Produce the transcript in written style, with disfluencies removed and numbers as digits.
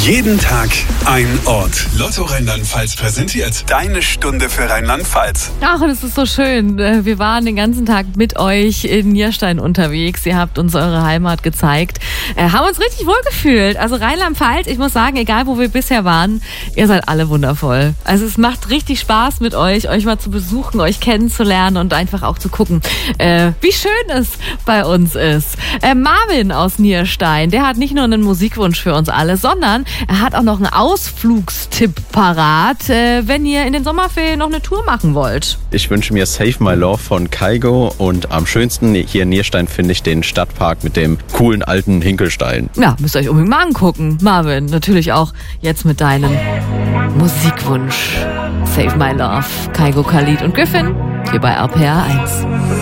Jeden Tag ein Ort. Lotto Rheinland-Pfalz präsentiert deine Stunde für Rheinland-Pfalz. Ach, und es ist so schön. Wir waren den ganzen Tag mit euch in Nierstein unterwegs. Ihr habt uns eure Heimat gezeigt. Haben uns richtig wohl gefühlt. Also Rheinland-Pfalz, ich muss sagen, egal wo wir bisher waren, ihr seid alle wundervoll. Also es macht richtig Spaß mit euch mal zu besuchen, euch kennenzulernen und einfach auch zu gucken, wie schön es bei uns ist. Marvin aus Nierstein, der hat nicht nur einen Musikwunsch für uns alle, sondern er hat auch noch einen Ausflugstipp parat, wenn ihr in den Sommerferien noch eine Tour machen wollt. Ich wünsche mir Save My Love von Kygo und am schönsten hier in Nierstein finde ich den Stadtpark mit dem coolen alten Hinkelstein. Ja, müsst ihr euch unbedingt mal angucken. Marvin, natürlich auch jetzt mit deinem Musikwunsch. Save My Love, Kygo, Khalid und Griffin hier bei RPR 1.